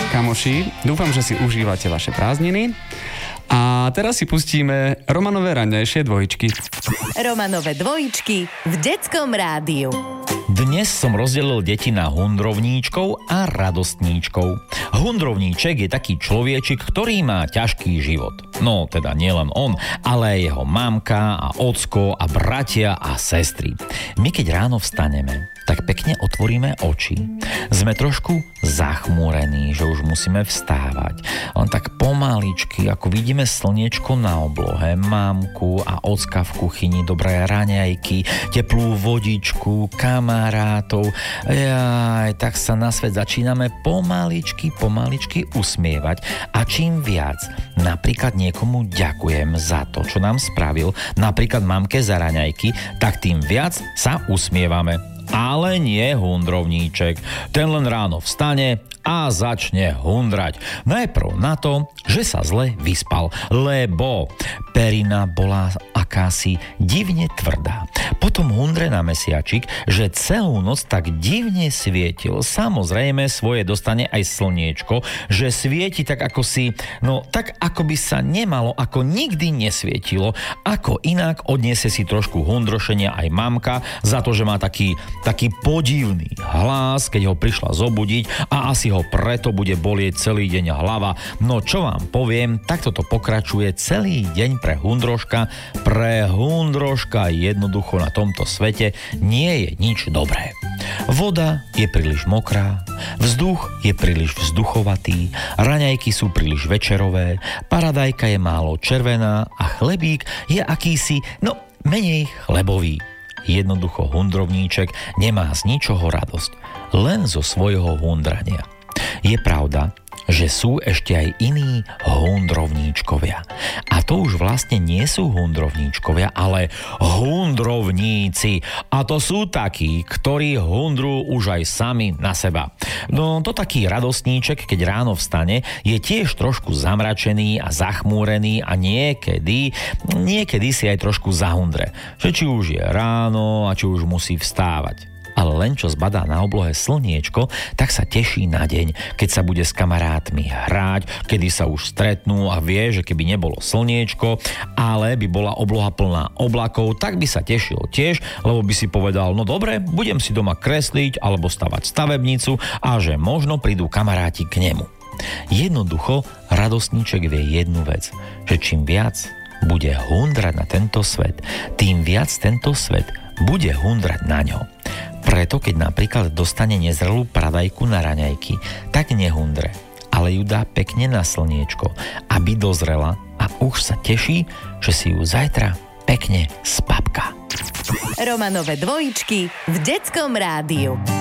kamoši, dúfam, že si užívate vaše prázdniny. A teraz si pustíme Romanové raňajšie dvojičky. Romanové dvojičky v Detskom rádiu. Dnes som rozdelil deti na hundrovníčkov a radostníčkov. Hundrovníček je taký človečik, ktorý má ťažký život. No, teda nielen on, ale aj jeho mamka a ocko a bratia a sestry. My keď ráno vstaneme, tak pekne otvoríme oči. Sme trošku zachmúrení, že už musíme vstávať. Len tak pomaličky, ako vidíme slniečko na oblohe, mamku a ocka v kuchyni, dobré raňajky, teplú vodičku, kamarátov. Jaj, tak sa na svet začíname pomaličky usmievať. A čím viac napríklad niekomu ďakujem za to, čo nám spravil, napríklad mamke za raňajky, tak tým viac sa usmievame. Ale nie hundrovníček. Ten len ráno vstane a začne hundrať. Najprv na to, že sa zle vyspal, lebo perina bola akási divne tvrdá. Potom hundre na mesiačik, že celú noc tak divne svietil. Samozrejme svoje dostane aj slniečko, že svieti tak ako si, no tak ako by sa nemalo, ako nikdy nesvietilo. Ako inak odniesie si trošku hundrošenia aj mamka za to, že má taký podivný hlas, keď ho prišla zobudiť a asi ho preto bude bolieť celý deň hlava. No čo vám poviem, takto to pokračuje celý deň pre hundroška. Pre hundroška jednoducho na tomto svete nie je nič dobré. Voda je príliš mokrá, vzduch je príliš vzduchovatý, raňajky sú príliš večerové, paradajka je málo červená a chlebík je akýsi, no menej chlebový. Jednoducho hundrovníček nemá z ničoho radosť, len zo svojho hundrania. Je pravda, že sú ešte aj iní hundrovníčkovia. A to už vlastne nie sú hundrovníčkovia, ale hundrovníci. A to sú takí, ktorí hundrú už aj sami na seba. No to taký radostníček, keď ráno vstane, je tiež trošku zamračený a zachmúrený a niekedy si aj trošku zahundre. Že či už je ráno a či už musí vstávať. Ale len čo zbadá na oblohe slniečko, tak sa teší na deň, keď sa bude s kamarátmi hrať, kedy sa už stretnú a vie, že keby nebolo slniečko, ale by bola obloha plná oblakov, tak by sa tešil tiež, lebo by si povedal, no dobre, budem si doma kresliť alebo stavať stavebnicu a že možno prídu kamaráti k nemu. Jednoducho, radostníček vie jednu vec, že čím viac bude hundrať na tento svet, tým viac tento svet bude hundrať na ňo. Preto, keď napríklad dostane nezrelú paradajku na raňajky, tak nehundre, ale ju dá pekne na slniečko, aby dozrela a už sa teší, že si ju zajtra pekne spapka. Romanové dvojičky v Detskom rádiu.